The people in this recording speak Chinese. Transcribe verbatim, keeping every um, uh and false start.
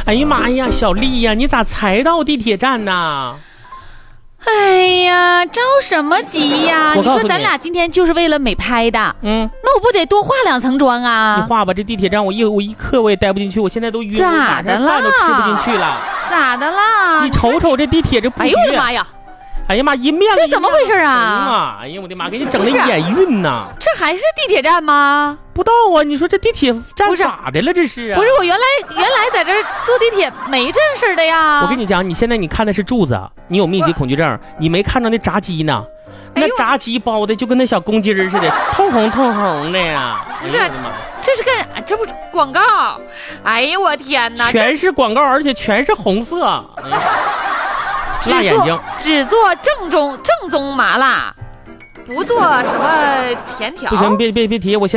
哎呀妈呀，小丽呀，你咋才到地铁站呢？ 哎呀，着什么急呀？ 你说咱俩今天就是为了美拍的， 嗯， 那我不得多化两层妆啊？ 你化吧，这地铁站我一我一刻我也待不进去，我现在都晕， 咋的了？ 饭都吃不进去了。 咋的了？ 你瞅瞅这地铁这布局， 哎呦我的妈呀！ 哎呀妈，一面这怎么回事啊？ 哎呀我的妈，给你整的眼晕呐！ 这还是地铁站吗？ 不到啊！你说这地铁站咋的了？这是啊？ 不是我原来原来在这儿坐地铁没这事的呀。 我跟你讲，你现在你看的是柱子，你有密集恐惧症，你没看着那炸鸡呢？那炸鸡包的就跟那小公鸡似的，透红透红的呀！ 不是，这是干啥？这不是广告？哎呀我天哪！ 全是广告，而且全是红色。哎辣眼睛， 只做正宗正宗麻辣，不做什么甜条。 不行，别别别提，我现